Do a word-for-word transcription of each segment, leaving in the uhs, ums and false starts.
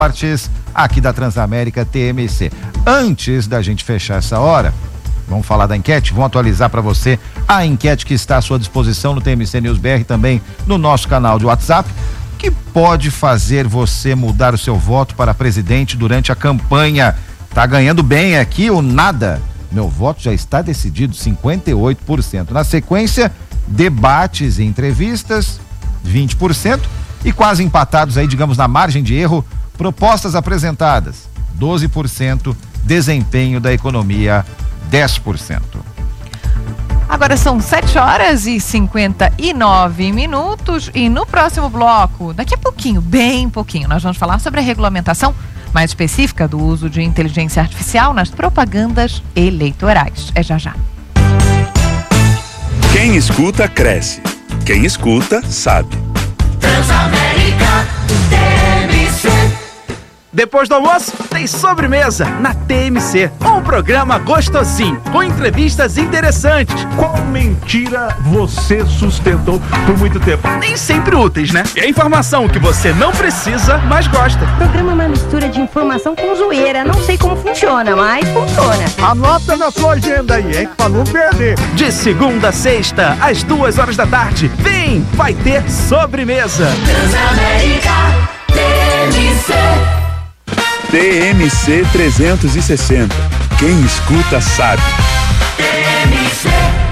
aqui da Transamérica T M C. Antes da gente fechar essa hora, vamos falar da enquete, vamos atualizar para você a enquete que está à sua disposição no T M C News B R, também no nosso canal de WhatsApp, que pode fazer você mudar o seu voto para presidente durante a campanha. Tá ganhando bem aqui ou nada? Meu voto já está decidido, cinquenta e oito por cento. Na sequência, debates e entrevistas, vinte por cento, e quase empatados aí, digamos, na margem de erro, propostas apresentadas, doze por cento, desempenho da economia, dez por cento. Agora são sete horas e cinquenta e nove minutos e no próximo bloco, daqui a pouquinho, bem pouquinho, nós vamos falar sobre a regulamentação mais específica do uso de inteligência artificial nas propagandas eleitorais. É já já. Quem escuta, cresce. Quem escuta, sabe. Transamérica T M C. Depois do almoço, tem sobremesa na T M C. Um programa gostosinho, com entrevistas interessantes. Qual mentira você sustentou por muito tempo? Nem sempre úteis, né? E a informação que você não precisa, mas gosta. O programa é uma mistura de informação com zoeira. Não sei como funciona, mas funciona. Anota na sua agenda aí, hein? Pra não perder. De segunda a sexta, às duas horas da tarde. Vem, vai ter sobremesa. Transamérica T M C. T M C trezentos e sessenta. Quem escuta sabe. T M C.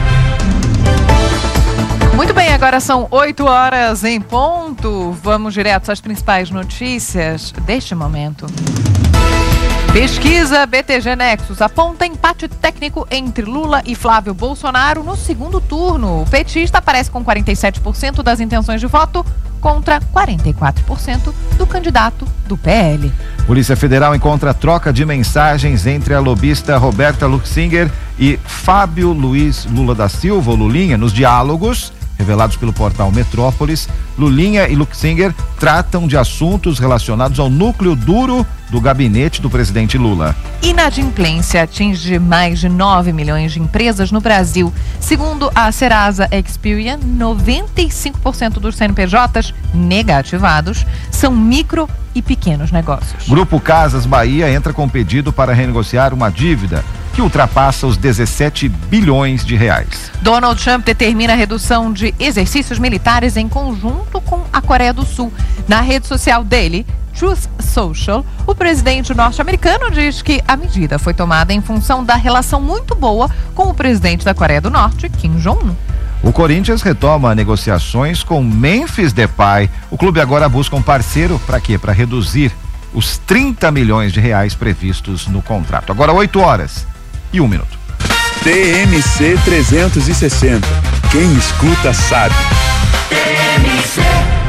Muito bem, agora são oito horas em ponto. Vamos direto às principais notícias deste momento. Pesquisa B T G Nexus aponta empate técnico entre Lula e Flávio Bolsonaro no segundo turno. O petista aparece com quarenta e sete por cento das intenções de voto contra quarenta e quatro por cento do candidato do P L. Polícia Federal encontra troca de mensagens entre a lobista Roberta Luxinger e Fábio Luiz Lula da Silva, ou Lulinha, nos diálogos revelados pelo portal Metrópolis. Lulinha e Luxinger tratam de assuntos relacionados ao núcleo duro do gabinete do presidente Lula. Inadimplência atinge mais de nove milhões de empresas no Brasil. Segundo a Serasa Experian, noventa e cinco por cento dos C N P Js negativados são micro e pequenos negócios. Grupo Casas Bahia entra com pedido para renegociar uma dívida que ultrapassa os dezessete bilhões de reais. Donald Trump determina a redução de exercícios militares em conjunto com a Coreia do Sul. Na rede social dele, Truth Social, o presidente norte-americano diz que a medida foi tomada em função da relação muito boa com o presidente da Coreia do Norte, Kim Jong-un. O Corinthians retoma negociações com Memphis Depay. O clube agora busca um parceiro para quê? Para reduzir os trinta milhões de reais previstos no contrato. Agora oito horas e um minuto. T M C trezentos e sessenta. Quem escuta sabe. T M C.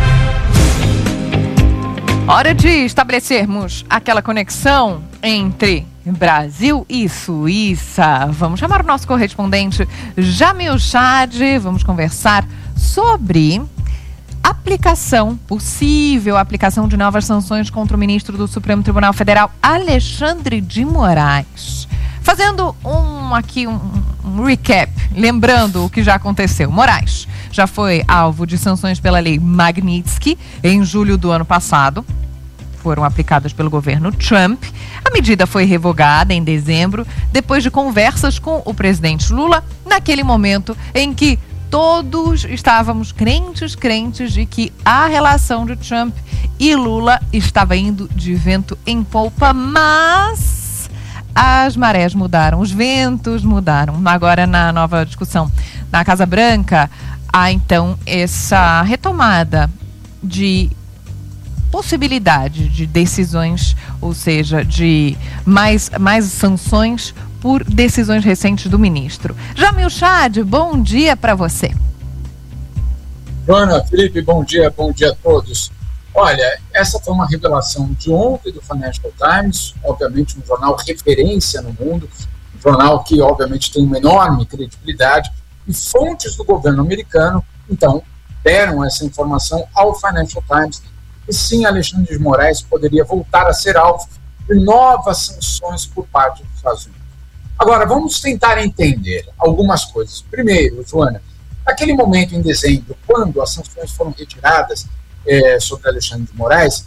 Hora de estabelecermos aquela conexão entre Brasil e Suíça. Vamos chamar o nosso correspondente Jamil Chad. Vamos conversar sobre aplicação, possível aplicação de novas sanções contra o ministro do Supremo Tribunal Federal, Alexandre de Moraes. Fazendo um aqui um, um recap, lembrando o que já aconteceu. Moraes já foi alvo de sanções pela lei Magnitsky em julho do ano passado. Foram aplicadas pelo governo Trump. A medida foi revogada em dezembro, depois de conversas com o presidente Lula, naquele momento em que todos estávamos crentes, crentes de que a relação de Trump e Lula estava indo de vento em polpa, mas as marés mudaram, os ventos mudaram. Agora, na nova discussão na Casa Branca, há então essa retomada de possibilidade de decisões, ou seja, de mais, mais sanções por decisões recentes do ministro. Jamil Chad, bom dia para você. Joana, Felipe, bom dia, bom dia a todos. Olha, essa foi uma revelação de ontem do Financial Times, obviamente um jornal referência no mundo, um jornal que obviamente tem uma enorme credibilidade, e fontes do governo americano, então, deram essa informação ao Financial Times, e sim, Alexandre de Moraes poderia voltar a ser alvo de novas sanções por parte dos Estados Unidos. Agora, vamos tentar entender algumas coisas. Primeiro, Joana, naquele momento em dezembro, quando as sanções foram retiradas é, sobre Alexandre de Moraes,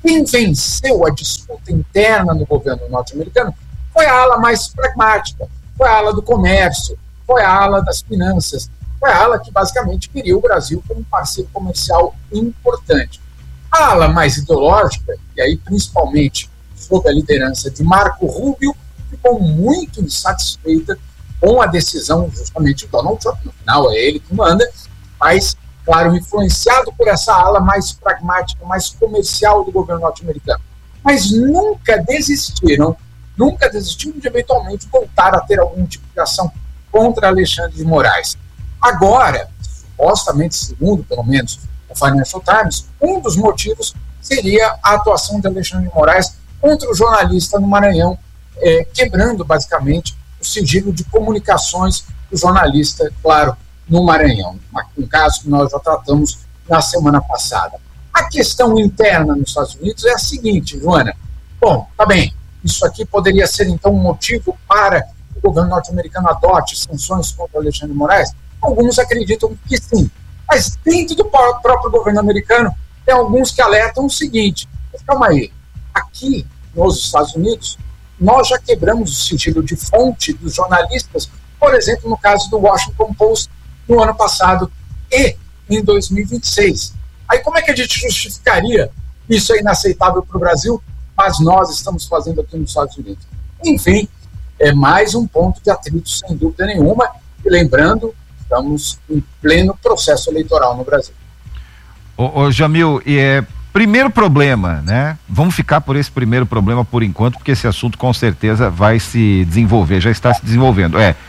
Quem venceu a disputa interna no governo norte-americano foi a ala mais pragmática, foi a ala do comércio, foi a ala das finanças, foi a ala que basicamente queria o Brasil como um parceiro comercial importante. A ala mais ideológica, e aí principalmente sob a liderança de Marco Rubio, ficou muito insatisfeita com a decisão justamente de Donald Trump. No final é ele que manda, mas, claro, influenciado por essa ala mais pragmática, mais comercial do governo norte-americano. Mas nunca desistiram, nunca desistiram de eventualmente voltar a ter algum tipo de ação contra Alexandre de Moraes. Agora, supostamente, segundo pelo menos o Financial Times, um dos motivos seria a atuação de Alexandre de Moraes contra o jornalista no Maranhão, eh, quebrando basicamente o sigilo de comunicações do jornalista, claro, no Maranhão, um caso que nós já tratamos na semana passada. A questão interna nos Estados Unidos é a seguinte, Joana. Bom, tá bem, isso aqui poderia ser então um motivo para o governo norte-americano adote sanções contra Alexandre de Moraes? Alguns acreditam que sim, mas dentro do próprio governo americano tem alguns que alertam o seguinte, mas calma aí, aqui nos Estados Unidos nós já quebramos o sigilo de fonte dos jornalistas, por exemplo, no caso do Washington Post no ano passado e em dois mil e vinte e seis. Aí como é que a gente justificaria isso é inaceitável para o Brasil, mas nós estamos fazendo aqui nos Estados Unidos? Enfim, é mais um ponto de atrito sem dúvida nenhuma, e lembrando, estamos em pleno processo eleitoral no Brasil. Ô, ô Jamil, e é primeiro problema, né? Vamos ficar por esse primeiro problema por enquanto, porque esse assunto com certeza vai se desenvolver, já está se desenvolvendo. É,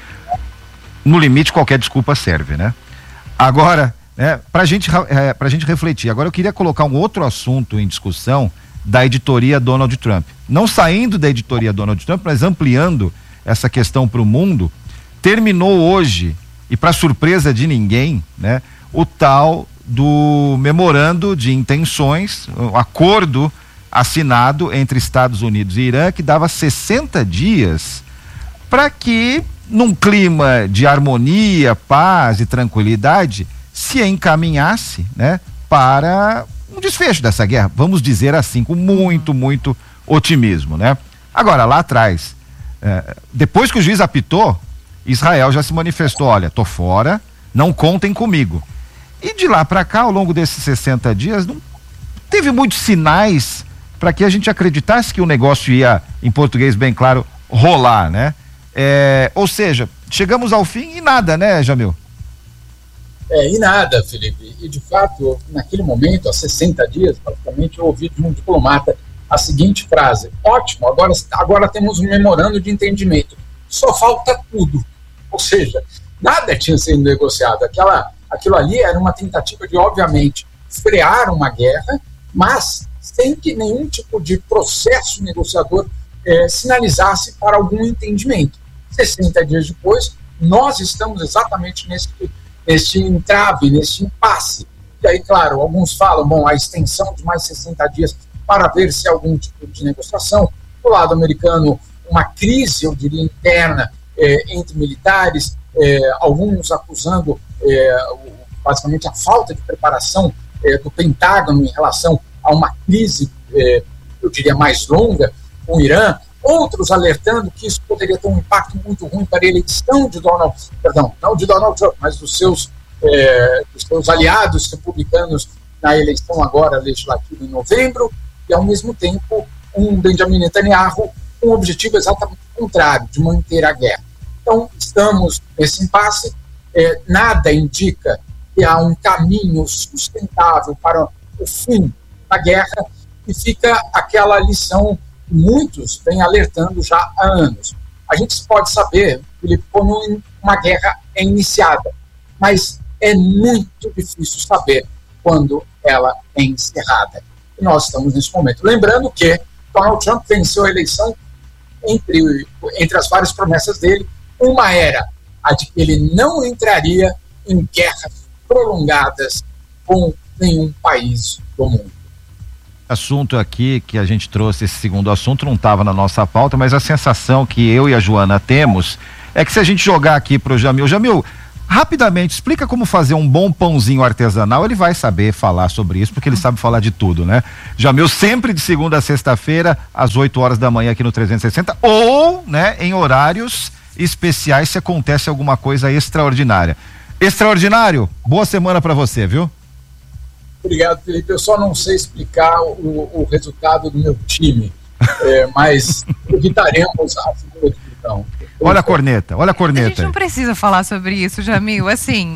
no limite qualquer desculpa serve, né? Agora, né, pra gente, é, pra gente refletir, agora eu queria colocar um outro assunto em discussão da editoria Donald Trump. Não saindo da editoria Donald Trump, mas ampliando essa questão para o mundo, terminou hoje, e para surpresa de ninguém, né, o tal do memorando de intenções, o acordo assinado entre Estados Unidos e Irã, que dava sessenta dias para que, num clima de harmonia, paz e tranquilidade, se encaminhasse, né, para um desfecho dessa guerra, vamos dizer assim, com muito, muito otimismo, né? Agora, lá atrás, eh, depois que o juiz apitou, Israel já se manifestou, olha, tô fora, não contem comigo. E de lá para cá, ao longo desses sessenta dias, não teve muitos sinais para que a gente acreditasse que o negócio ia, em português bem claro, rolar, né? É, ou seja, chegamos ao fim e nada, né, Jamil? É, e nada, Felipe. E de fato, naquele momento, há sessenta dias, praticamente, eu ouvi de um diplomata a seguinte frase: ótimo, agora, agora temos um memorando de entendimento, só falta tudo. Ou seja, nada tinha sido negociado. Aquela, aquilo ali era uma tentativa de, obviamente, frear uma guerra, mas sem que nenhum tipo de processo negociador eh, sinalizasse para algum entendimento. sessenta dias depois, nós estamos exatamente nesse, nesse entrave, nesse impasse. E aí, claro, alguns falam, bom, a extensão de mais sessenta dias para ver se há algum tipo de negociação. Do lado americano, uma crise, eu diria, interna eh, entre militares, eh, alguns acusando eh, basicamente a falta de preparação eh, do Pentágono em relação a uma crise, eh, eu diria, mais longa com o Irã, outros alertando que isso poderia ter um impacto muito ruim para a eleição de Donald, perdão, não de Donald Trump, mas dos seus, eh, dos seus aliados republicanos na eleição agora legislativa em novembro, e ao mesmo tempo um Benjamin Netanyahu com um objetivo exatamente contrário, de manter a guerra. Então, estamos nesse impasse, eh, nada indica que há um caminho sustentável para o fim da guerra, e fica aquela lição que muitos vêm alertando já há anos. A gente pode saber, Felipe, quando uma guerra é iniciada, mas é muito difícil saber quando ela é encerrada. E nós estamos nesse momento. Lembrando que Donald Trump venceu a eleição entre, entre as várias promessas dele. Uma era a de que ele não entraria em guerras prolongadas com nenhum país do mundo. Assunto aqui que a gente trouxe, esse segundo assunto não estava na nossa pauta, mas a sensação que eu e a Joana temos é que se a gente jogar aqui pro Jamil, Jamil, Rapidamente, explica como fazer um bom pãozinho artesanal. Ele vai saber falar sobre isso, porque ele sabe falar de tudo, né? Jamil, sempre de segunda a sexta-feira, às oito horas da manhã aqui no trezentos e sessenta, ou, né, em horários especiais se acontece alguma coisa extraordinária. Extraordinário, boa semana para você, viu? Obrigado, Felipe. Eu só não sei explicar o, o resultado do meu time, é, mas evitaremos a segunda divisão. Olha a corneta, olha a corneta. A gente não precisa falar sobre isso, Jamil, assim,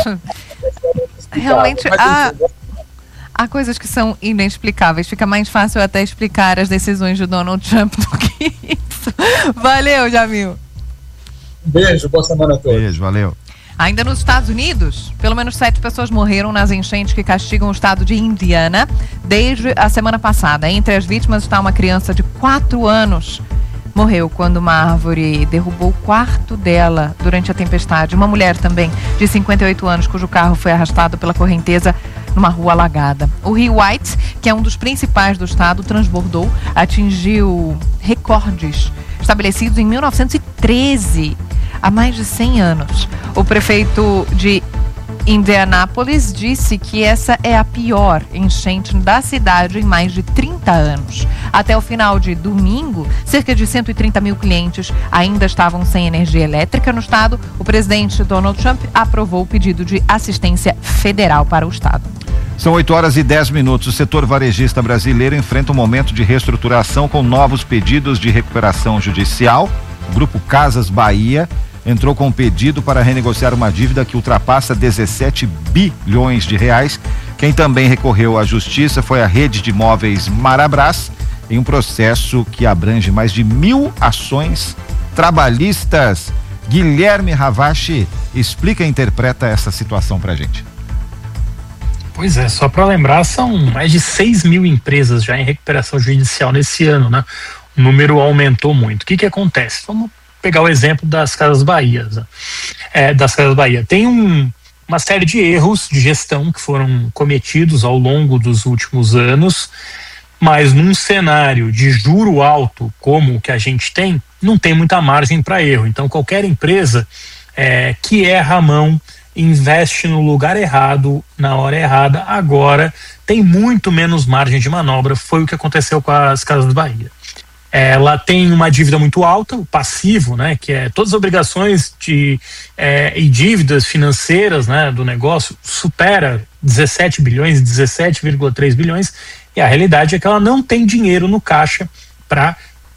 realmente há, há coisas que são inexplicáveis, fica mais fácil até explicar as decisões de Donald Trump do que isso. Valeu, Jamil. Um beijo, boa semana a todos. Beijo, valeu. Ainda nos Estados Unidos, pelo menos sete pessoas morreram nas enchentes que castigam o estado de Indiana desde a semana passada. Entre as vítimas está uma criança de quatro anos. Morreu quando uma árvore derrubou o quarto dela durante a tempestade. Uma mulher também, de cinquenta e oito anos, cujo carro foi arrastado pela correnteza numa rua alagada. O rio White, que é um dos principais do estado, transbordou, atingiu recordes estabelecidos em mil novecentos e treze, há mais de cem anos. O prefeito de Indianápolis disse que essa é a pior enchente da cidade em mais de trinta anos. Até o final de domingo, cerca de cento e trinta mil clientes ainda estavam sem energia elétrica no estado. O presidente Donald Trump aprovou o pedido de assistência federal para o estado. São oito horas e dez minutos. O setor varejista brasileiro enfrenta um momento de reestruturação com novos pedidos de recuperação judicial. O Grupo Casas Bahia entrou com um pedido para renegociar uma dívida que ultrapassa dezessete bilhões de reais. Quem também recorreu à justiça foi a rede de imóveis Marabras, em um processo que abrange mais de mil ações trabalhistas. Guilherme Ravache explica e interpreta essa situação pra gente. Pois é, só para lembrar, são mais de seis mil empresas já em recuperação judicial nesse ano, né? O número aumentou muito. O que que acontece? Vamos pegar o exemplo das Casas Bahia, né? é, das Casas Bahia. Tem um, uma série de erros de gestão que foram cometidos ao longo dos últimos anos, mas num cenário de juro alto como o que a gente tem, não tem muita margem para erro. Então qualquer empresa é, que erra a mão, investe no lugar errado, na hora errada, agora tem muito menos margem de manobra. Foi o que aconteceu com as Casas Bahia. Ela tem uma dívida muito alta, o passivo, né, que é todas as obrigações de, é, e dívidas financeiras, né, do negócio, supera dezessete bilhões, dezessete vírgula três bilhões, e a realidade é que ela não tem dinheiro no caixa para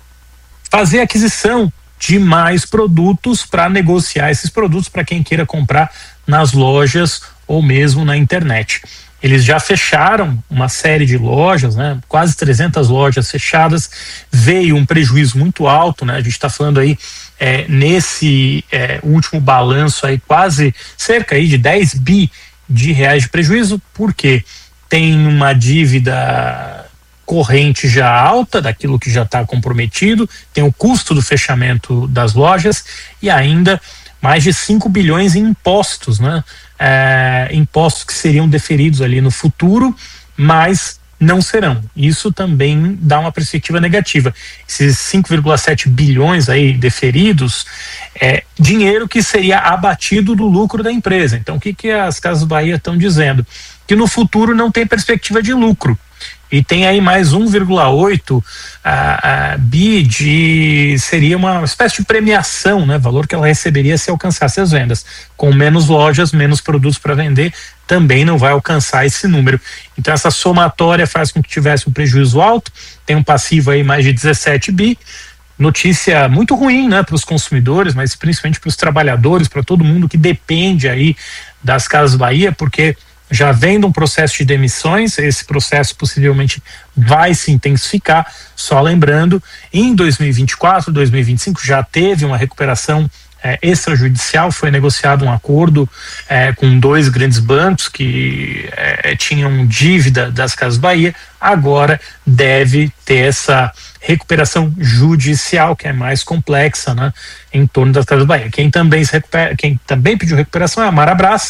fazer aquisição de mais produtos, para negociar esses produtos para quem queira comprar nas lojas ou mesmo na internet. Eles já fecharam uma série de lojas, né? Quase trezentas lojas fechadas, veio um prejuízo muito alto, né? A gente está falando aí é, nesse é, último balanço aí quase cerca aí de dez bi de reais de prejuízo, porque tem uma dívida corrente já alta daquilo que já está comprometido, tem o custo do fechamento das lojas e ainda mais de cinco bilhões em impostos, né? É, impostos que seriam deferidos ali no futuro, mas não serão. Isso também dá uma perspectiva negativa. Esses cinco vírgula sete bilhões aí deferidos é dinheiro que seria abatido do lucro da empresa. Então o que que as Casas Bahia estão dizendo? Que no futuro não tem perspectiva de lucro. E tem aí mais um vírgula oito uh, uh, bi de, seria uma espécie de premiação, né? Valor que ela receberia se alcançasse as vendas. Com menos lojas, menos produtos para vender, também não vai alcançar esse número. Então essa somatória faz com que tivesse um prejuízo alto, tem um passivo aí mais de dezessete bi. Notícia muito ruim, né, para os consumidores, mas principalmente para os trabalhadores, para todo mundo que depende aí das Casas Bahia, porque já vem de um processo de demissões, esse processo possivelmente vai se intensificar. Só lembrando, em dois mil e vinte e quatro, dois mil e vinte e cinco já teve uma recuperação é, extrajudicial, foi negociado um acordo é, com dois grandes bancos que é, tinham dívida das Casas Bahia, agora deve ter essa recuperação judicial, que é mais complexa, né, em torno das Casas Bahia. Quem também, se recupera, quem também pediu recuperação é a Marabras,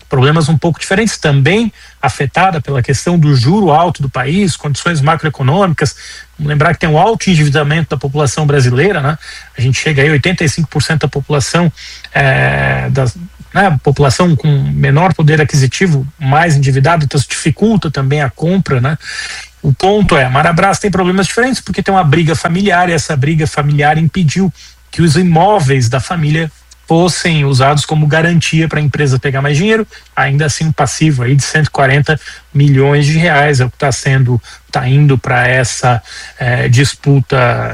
problemas um pouco diferentes, também afetada pela questão do juro alto do país, condições macroeconômicas. Vamos lembrar que tem um alto endividamento da população brasileira, né? A gente chega aí a oitenta e cinco por cento da população, é, das, né, população com menor poder aquisitivo, mais endividada, então isso dificulta também a compra, né? O ponto é, a Marabras tem problemas diferentes porque tem uma briga familiar, e essa briga familiar impediu que os imóveis da família fossem usados como garantia para a empresa pegar mais dinheiro. Ainda assim, um passivo aí de cento e quarenta milhões de reais é o que está sendo, está indo para essa é, disputa,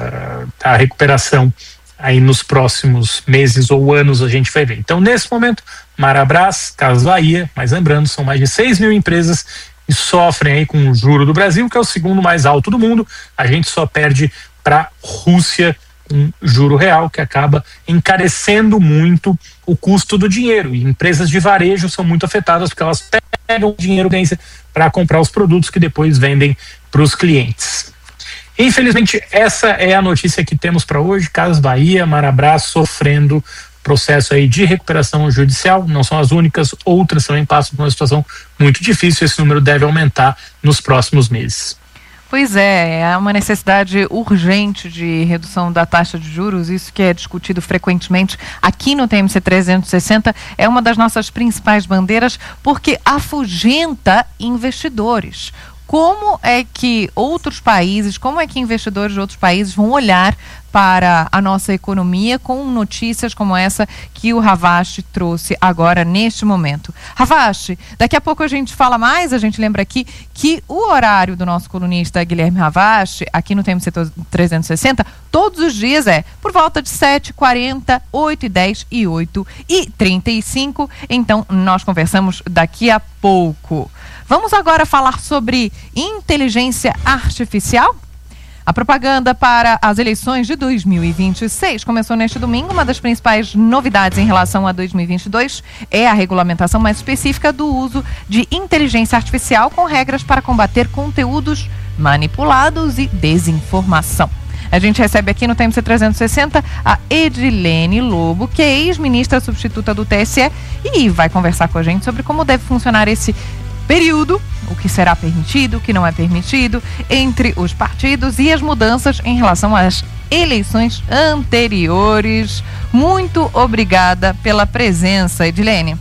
a recuperação aí nos próximos meses ou anos a gente vai ver. Então, nesse momento, Marabras, Casas Bahia, mas lembrando, são mais de seis mil empresas e sofrem aí com o juro do Brasil, que é o segundo mais alto do mundo. A gente só perde para a Rússia, um juro real que acaba encarecendo muito o custo do dinheiro, e empresas de varejo são muito afetadas porque elas pegam o dinheiro para comprar os produtos que depois vendem para os clientes. Infelizmente, essa é a notícia que temos para hoje. Casas Bahia, Marabras sofrendo processo aí de recuperação judicial, não são as únicas, outras também passam por uma situação muito difícil. Esse número deve aumentar nos próximos meses. Pois é, há uma necessidade urgente de redução da taxa de juros, isso que é discutido frequentemente aqui no T M C trezentos e sessenta, é uma das nossas principais bandeiras, porque afugenta investidores. Como é que outros países, como é que investidores de outros países vão olhar para a nossa economia com notícias como essa que o Ravache trouxe agora neste momento? Ravache, daqui a pouco a gente fala mais, a gente lembra aqui que o horário do nosso colunista Guilherme Ravache, aqui no T M C trezentos e sessenta, todos os dias é por volta de sete e quarenta, oito e dez e oito e trinta e cinco, então nós conversamos daqui a pouco. Vamos agora falar sobre inteligência artificial? A propaganda para as eleições de dois mil e vinte e seis começou neste domingo. Uma das principais novidades em relação a dois mil e vinte e dois é a regulamentação mais específica do uso de inteligência artificial com regras para combater conteúdos manipulados e desinformação. A gente recebe aqui no T M C trezentos e sessenta a Edilene Lobo, que é ex-ministra substituta do T S E, e vai conversar com a gente sobre como deve funcionar esse período, o que será permitido, o que não é permitido, entre os partidos e as mudanças em relação às eleições anteriores. Muito obrigada pela presença, Edilene.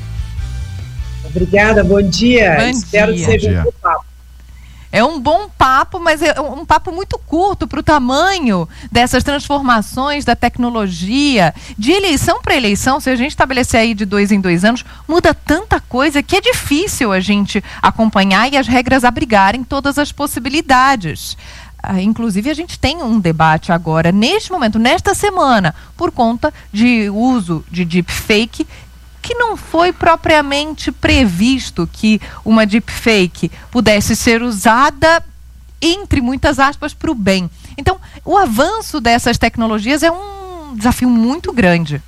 Obrigada, bom dia. Bom Espero dia. que seja um bom papo. É um bom papo, mas é um papo muito curto para o tamanho dessas transformações da tecnologia. De eleição para eleição, se a gente estabelecer aí de dois em dois anos, muda tanta coisa que é difícil a gente acompanhar e as regras abrigarem todas as possibilidades. Ah, inclusive, a gente tem um debate agora, neste momento, nesta semana, por conta de uso de deepfake, que não foi propriamente previsto que uma deepfake pudesse ser usada, entre muitas aspas, para o bem. Então, o avanço dessas tecnologias é um desafio muito grande.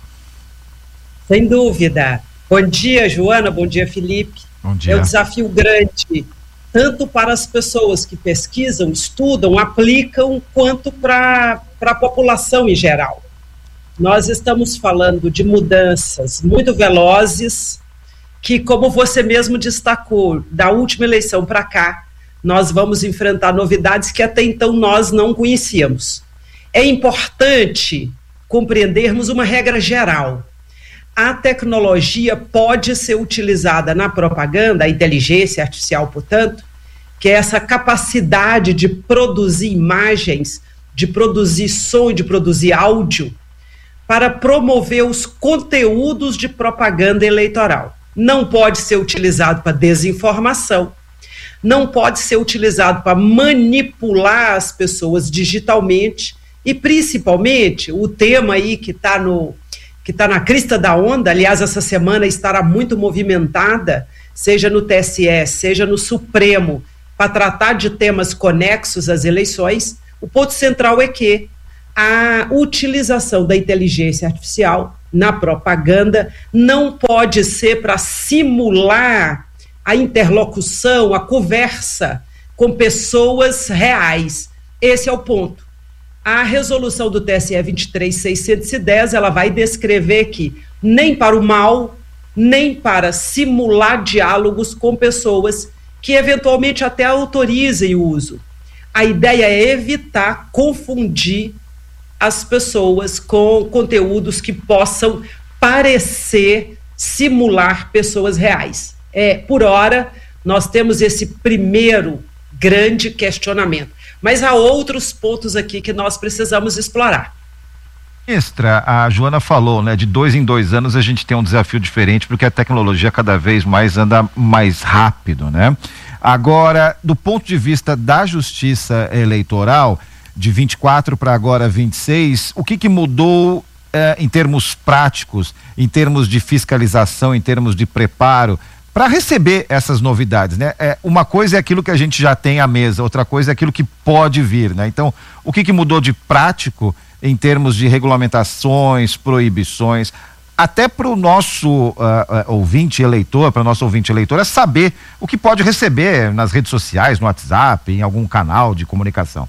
Sem dúvida. Bom dia, Joana, bom dia, Felipe. Bom dia. É um desafio grande, tanto para as pessoas que pesquisam, estudam, aplicam, quanto para a população em geral. Nós estamos falando de mudanças muito velozes, que, como você mesmo destacou, da última eleição para cá, nós vamos enfrentar novidades que até então nós não conhecíamos. É importante compreendermos uma regra geral. A tecnologia pode ser utilizada na propaganda, a inteligência artificial, portanto, que é essa capacidade de produzir imagens, de produzir som e de produzir áudio, para promover os conteúdos de propaganda eleitoral. Não pode ser utilizado para desinformação, não pode ser utilizado para manipular as pessoas digitalmente e, principalmente, o tema aí que está no, que está na crista da onda, aliás, essa semana estará muito movimentada, seja no T S E, seja no Supremo, para tratar de temas conexos às eleições. O ponto central é que a utilização da inteligência artificial na propaganda não pode ser para simular a interlocução, a conversa com pessoas reais. Esse é o ponto. A resolução do T S E vinte e três mil seiscentos e dez, ela vai descrever que nem para o mal, nem para simular diálogos com pessoas que eventualmente até autorizem o uso. A ideia é evitar confundir as pessoas com conteúdos que possam parecer simular pessoas reais. É, por hora, nós temos esse primeiro grande questionamento. Mas há outros pontos aqui que nós precisamos explorar. Ministra, a Joana falou, né, de dois em dois anos a gente tem um desafio diferente porque a tecnologia cada vez mais anda mais rápido, né? Agora, do ponto de vista da justiça eleitoral, de vinte e quatro para agora vinte e seis, o que que mudou eh, em termos práticos, em termos de fiscalização, em termos de preparo, para receber essas novidades, né? É, uma coisa é aquilo que a gente já tem à mesa, outra coisa é aquilo que pode vir, né? Então, o que que mudou de prático em termos de regulamentações, proibições, até para o nosso uh, uh, ouvinte eleitor, para o nosso ouvinte eleitor, é saber o que pode receber nas redes sociais, no WhatsApp, em algum canal de comunicação.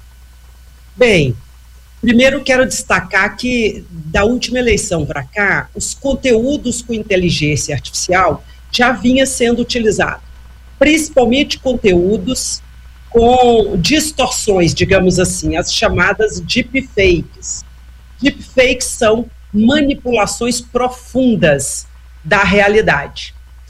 Bem, primeiro quero destacar que da última eleição para cá, os conteúdos com inteligência artificial já vinha sendo utilizado, principalmente conteúdos com distorções, digamos assim, as chamadas deepfakes. Deepfakes são manipulações profundas da realidade.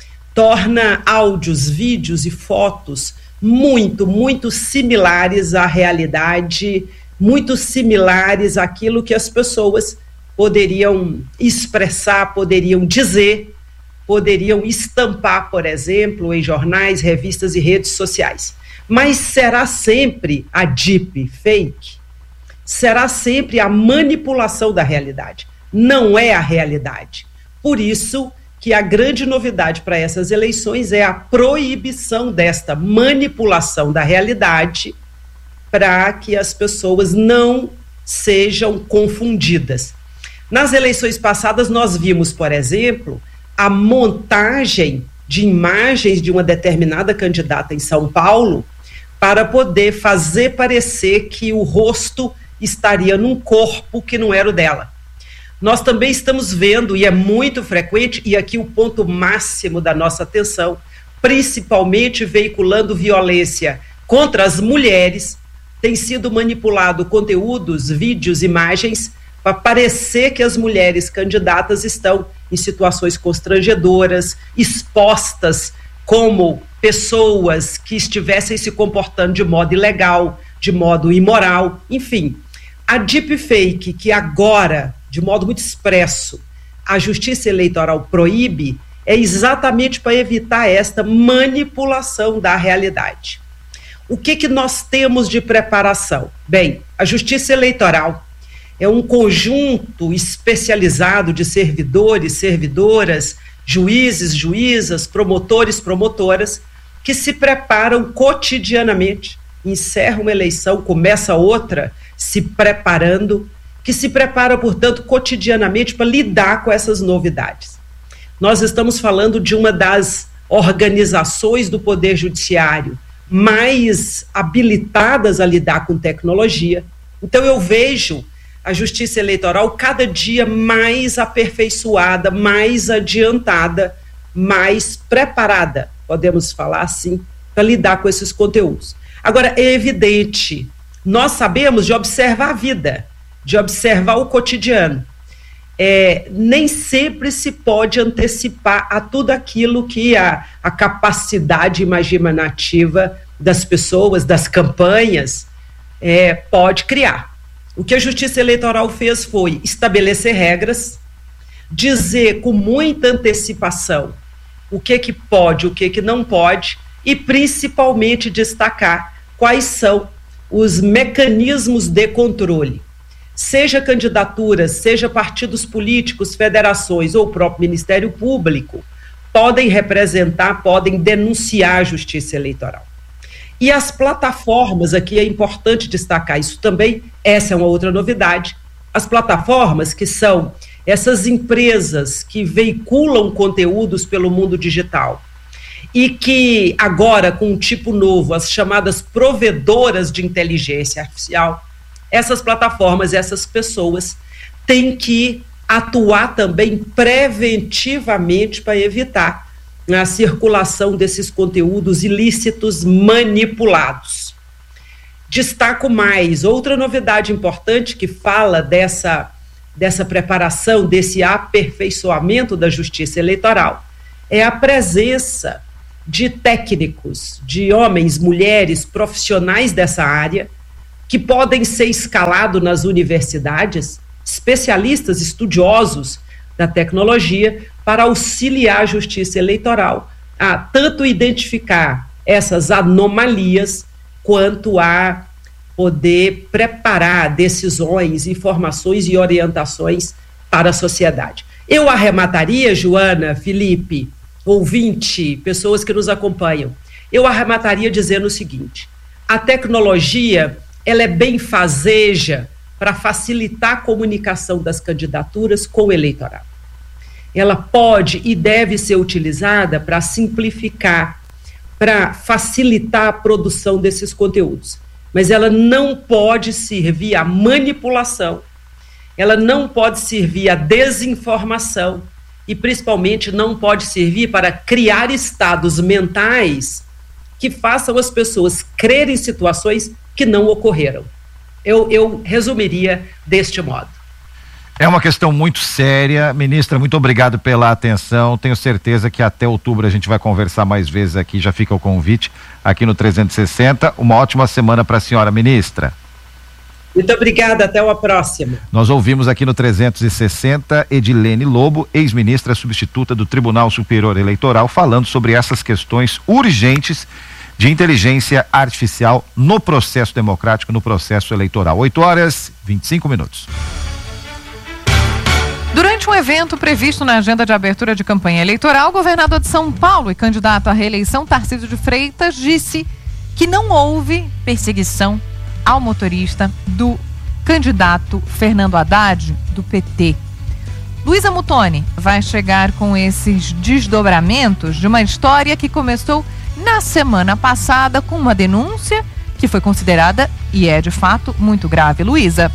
Torna áudios, vídeos e fotos muito, muito similares à realidade, muito similares àquilo que as pessoas poderiam expressar, poderiam dizer, poderiam estampar, por exemplo, em jornais, revistas e redes sociais. Mas será sempre a deepfake? Será sempre a manipulação da realidade? Não é a realidade. Por isso que a grande novidade para essas eleições é a proibição desta manipulação da realidade para que as pessoas não sejam confundidas. Nas eleições passadas nós vimos, por exemplo, a montagem de imagens de uma determinada candidata em São Paulo para poder fazer parecer que o rosto estaria num corpo que não era o dela. Nós também estamos vendo, e é muito frequente, e aqui o ponto máximo da nossa atenção, principalmente veiculando violência contra as mulheres, tem sido manipulado conteúdos, vídeos, imagens, para parecer que as mulheres candidatas estão em situações constrangedoras, expostas como pessoas que estivessem se comportando de modo ilegal, de modo imoral, enfim. A deepfake, que agora, de modo muito expresso, a Justiça Eleitoral proíbe, é exatamente para evitar esta manipulação da realidade. O que que nós temos de preparação? Bem, a Justiça Eleitoral é um conjunto especializado de servidores, servidoras, juízes, juízas, promotores, promotoras, que se preparam cotidianamente, encerra uma eleição, começa outra, se preparando, que se prepara, portanto, cotidianamente para lidar com essas novidades. Nós estamos falando de uma das organizações do Poder Judiciário mais habilitadas a lidar com tecnologia. Então eu vejo a Justiça Eleitoral cada dia mais aperfeiçoada, mais adiantada, mais preparada, podemos falar assim, para lidar com esses conteúdos. Agora, é evidente, nós sabemos de observar a vida, de observar o cotidiano. É, nem sempre se pode antecipar a tudo aquilo que a, a capacidade imaginativa das pessoas, das campanhas, é, pode criar. O que a Justiça Eleitoral fez foi estabelecer regras, dizer com muita antecipação o que que pode, o que que não pode, e principalmente destacar quais são os mecanismos de controle. Seja candidaturas, seja partidos políticos, federações ou o próprio Ministério Público, podem representar, podem denunciar a Justiça Eleitoral. E as plataformas, aqui é importante destacar isso também, essa é uma outra novidade, as plataformas que são essas empresas que veiculam conteúdos pelo mundo digital e que agora, com um tipo novo, as chamadas provedoras de inteligência artificial, essas plataformas, essas pessoas têm que atuar também preventivamente para evitar a circulação desses conteúdos ilícitos manipulados. Destaco mais, outra novidade importante que fala dessa, dessa preparação, desse aperfeiçoamento da justiça eleitoral, é a presença de técnicos, de homens, mulheres, profissionais dessa área, que podem ser escalados nas universidades, especialistas, estudiosos da tecnologia, para auxiliar a justiça eleitoral a tanto identificar essas anomalias, quanto a poder preparar decisões, informações e orientações para a sociedade. Eu arremataria, Joana, Felipe, ouvinte, pessoas que nos acompanham, eu arremataria dizendo o seguinte: a tecnologia, ela é benfazeja para facilitar a comunicação das candidaturas com o eleitorado. Ela pode e deve ser utilizada para simplificar, para facilitar a produção desses conteúdos. Mas ela não pode servir à manipulação, ela não pode servir à desinformação e, principalmente, não pode servir para criar estados mentais que façam as pessoas crerem em situações que não ocorreram. Eu, eu resumiria deste modo. É uma questão muito séria. Ministra, muito obrigado pela atenção. Tenho certeza que até outubro a gente vai conversar mais vezes aqui. Já fica o convite aqui no trezentos e sessenta. Uma ótima semana para a senhora, ministra. Muito obrigada, até a próxima. Nós ouvimos aqui no trezentos e sessenta Edilene Lobo, ex-ministra substituta do Tribunal Superior Eleitoral, falando sobre essas questões urgentes de inteligência artificial no processo democrático, no processo eleitoral. oito horas e vinte e cinco minutos. Durante um evento previsto na agenda de abertura de campanha eleitoral, o governador de São Paulo e candidato à reeleição, Tarcísio de Freitas, disse que não houve perseguição ao motorista do candidato Fernando Haddad, do P T. Luísa Muttoni vai chegar com esses desdobramentos de uma história que começou na semana passada com uma denúncia que foi considerada, e é de fato, muito grave. Luísa.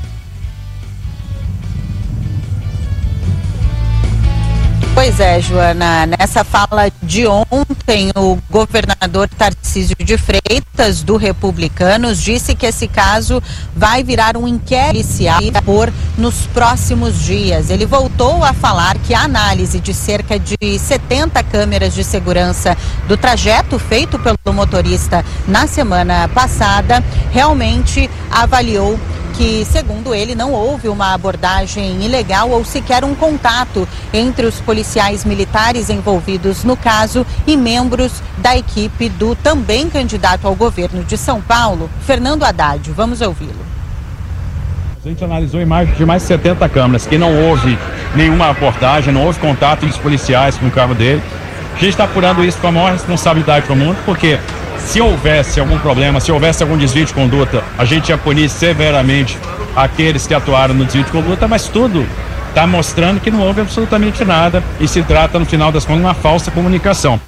Pois é, Joana, nessa fala de ontem, o governador Tarcísio de Freitas, do Republicanos, disse que esse caso vai virar um inquérito policial por nos próximos dias. Ele voltou a falar que a análise de cerca de setenta câmeras de segurança do trajeto feito pelo motorista na semana passada realmente avaliou que, segundo ele, não houve uma abordagem ilegal ou sequer um contato entre os policiais militares envolvidos no caso e membros da equipe do também candidato ao governo de São Paulo, Fernando Haddad. Vamos ouvi-lo. A gente analisou em mais de mais de setenta câmeras, que não houve nenhuma abordagem, não houve contato dos policiais com o carro dele. A gente está apurando isso com a maior responsabilidade do mundo, porque se houvesse algum problema, se houvesse algum desvio de conduta, a gente ia punir severamente aqueles que atuaram no desvio de conduta, mas tudo está mostrando que não houve absolutamente nada e se trata, no final das contas, de uma falsa comunicação.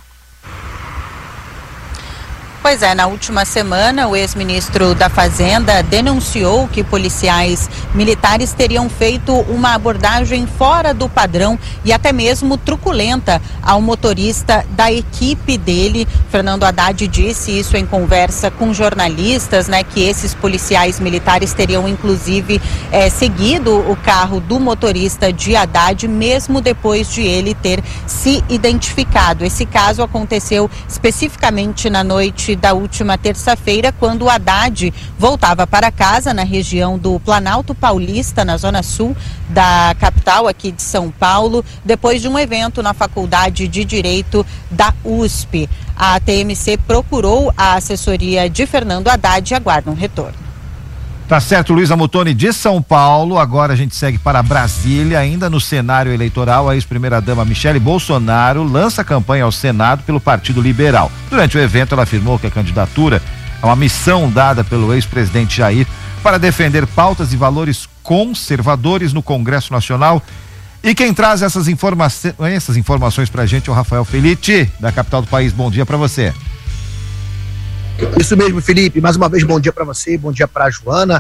Pois é, na última semana, o ex-ministro da Fazenda denunciou que policiais militares teriam feito uma abordagem fora do padrão e até mesmo truculenta ao motorista da equipe dele. Fernando Haddad disse isso em conversa com jornalistas, né, que esses policiais militares teriam inclusive é, seguido o carro do motorista de Haddad, mesmo depois de ele ter se identificado. Esse caso aconteceu especificamente na noite da última terça-feira, quando o Haddad voltava para casa na região do Planalto Paulista, na zona sul da capital aqui de São Paulo, depois de um evento na Faculdade de Direito da U S P. A T M C procurou a assessoria de Fernando Haddad e aguarda um retorno. Tá certo, Luísa Muttoni de São Paulo. Agora a gente segue para Brasília, ainda no cenário eleitoral. A ex-primeira-dama Michele Bolsonaro lança campanha ao Senado pelo Partido Liberal. Durante o evento, ela afirmou que a candidatura é uma missão dada pelo ex-presidente Jair para defender pautas e valores conservadores no Congresso Nacional. E quem traz essas, informa essas informações pra gente é o Rafael Felitti, da capital do país. Bom dia para você. Isso mesmo, Felipe. Mais uma vez, bom dia para você, bom dia para a Joana,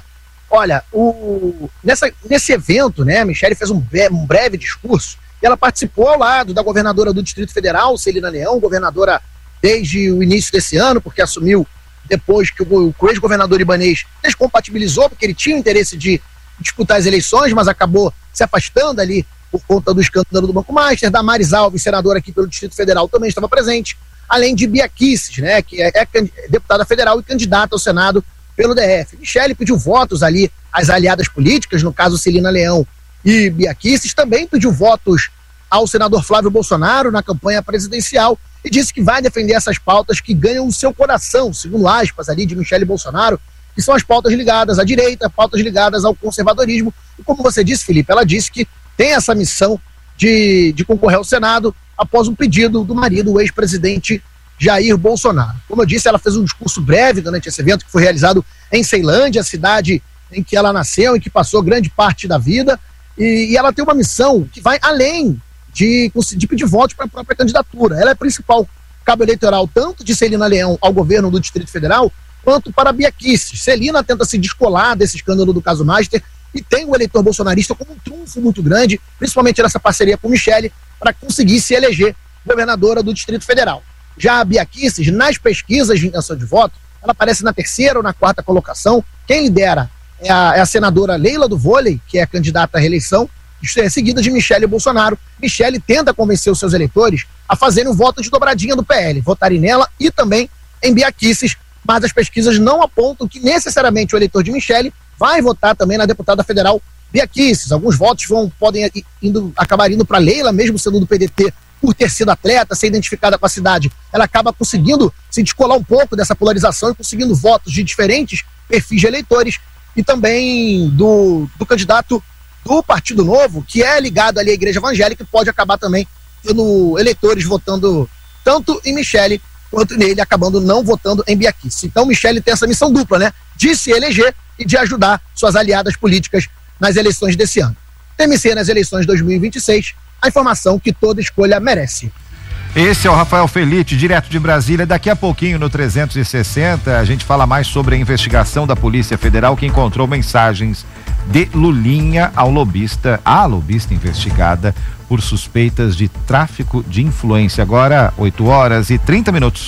Olha, o, nessa, nesse evento, né, a Michele fez um, um breve discurso e ela participou ao lado da governadora do Distrito Federal, Celina Leão, governadora desde o início desse ano, porque assumiu depois que o, o ex-governador ibanês descompatibilizou, porque ele tinha o interesse de disputar as eleições, mas acabou se afastando ali por conta do escândalo do Banco Master. Damares Alves, senadora aqui pelo Distrito Federal, também estava presente, além de Bia Kicis, né, que é, é deputada federal e candidata ao Senado pelo D F. Michele pediu votos ali às aliadas políticas, no caso Celina Leão e Bia Kicis, também pediu votos ao senador Flávio Bolsonaro na campanha presidencial e disse que vai defender essas pautas que ganham o seu coração, segundo aspas ali de Michele Bolsonaro, que são as pautas ligadas à direita, pautas ligadas ao conservadorismo. E como você disse, Felipe, ela disse que tem essa missão de, de concorrer ao Senado após um pedido do marido, o ex-presidente Jair Bolsonaro. Como eu disse, ela fez um discurso breve durante esse evento que foi realizado em Ceilândia, a cidade em que ela nasceu e que passou grande parte da vida, e, e ela tem uma missão que vai além de, de pedir votos para a própria candidatura. Ela é a principal cabo eleitoral tanto de Celina Leão ao governo do Distrito Federal, quanto para Bia Kicis. Celina tenta se descolar desse escândalo do caso Master e tem o eleitor bolsonarista como um trunfo muito grande, principalmente nessa parceria com Michele, para conseguir se eleger governadora do Distrito Federal. Já a Bia Kicis, nas pesquisas de intenção de voto, ela aparece na terceira ou na quarta colocação. Quem lidera é a, é a senadora Leila do Vôlei, que é candidata à reeleição, é seguida de Michele Bolsonaro. Michele tenta convencer os seus eleitores a fazerem o voto de dobradinha do P L, votarem nela e também em Bia Kicis, mas as pesquisas não apontam que necessariamente o eleitor de Michele vai votar também na deputada federal Bia Kicis. Alguns votos vão, podem indo, acabar indo para Leila, mesmo sendo do P D T, por ter sido atleta, ser identificada com a cidade. Ela acaba conseguindo se descolar um pouco dessa polarização e conseguindo votos de diferentes perfis de eleitores, e também do, do candidato do Partido Novo, que é ligado ali à igreja evangélica, e pode acabar também tendo eleitores votando tanto em Michele quanto nele, acabando não votando em Bia Kicis. Então Michele tem essa missão dupla, né? De se eleger e de ajudar suas aliadas políticas nas eleições desse ano. T M C nas eleições de dois mil e vinte e seis, a informação que toda escolha merece. Esse é o Rafael Felite, direto de Brasília. Daqui a pouquinho, no trezentos e sessenta, a gente fala mais sobre a investigação da Polícia Federal, que encontrou mensagens de Lulinha ao lobista, a lobista investigada por suspeitas de tráfico de influência. Agora, oito horas e trinta minutos.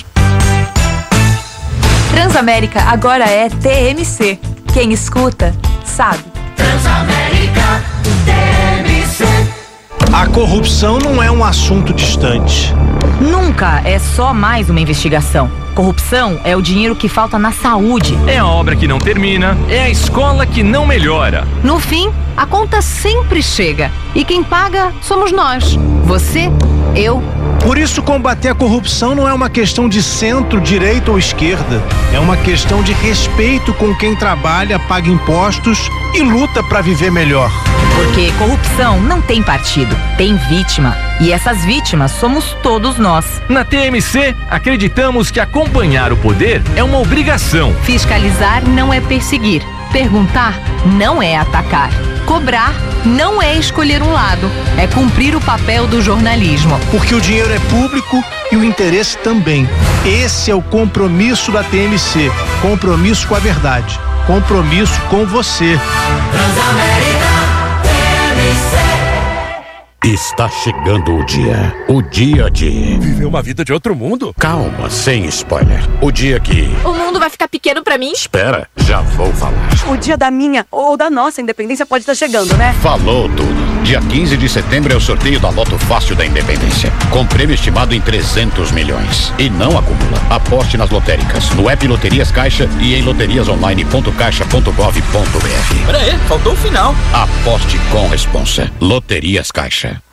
Transamérica agora é T M C. Quem escuta, sabe. Transamérica, T M C. A corrupção não é um assunto distante. Nunca é só mais uma investigação. Corrupção é o dinheiro que falta na saúde. É a obra que não termina, é a escola que não melhora. No fim, a conta sempre chega. E quem paga somos nós. Você, eu. Por isso, combater a corrupção não é uma questão de centro, direita ou esquerda. É uma questão de respeito com quem trabalha, paga impostos e luta para viver melhor. Porque corrupção não tem partido, tem vítima. E essas vítimas somos todos nós. Na T M C, acreditamos que acompanhar o poder é uma obrigação. Fiscalizar não é perseguir. Perguntar não é atacar. Cobrar não é escolher um lado. É cumprir o papel do jornalismo. Porque o dinheiro é público e o interesse também. Esse é o compromisso da T M C. Compromisso com a verdade. Compromisso com você. Transamérica, T M C. Está chegando o dia. O dia de... Viver uma vida de outro mundo? Calma, sem spoiler. O dia que... O mundo vai ficar pequeno pra mim? Espera, já vou falar. O dia da minha ou da nossa independência pode estar chegando, né? Falou tudo. Dia quinze de setembro é o sorteio da Loto Fácil da Independência, com prêmio estimado em trezentos milhões. E não acumula. Aposte nas lotéricas, no app Loterias Caixa e em loterias online ponto caixa ponto gov ponto br. Pera aí, faltou o final. Aposte com responsa. Loterias Caixa.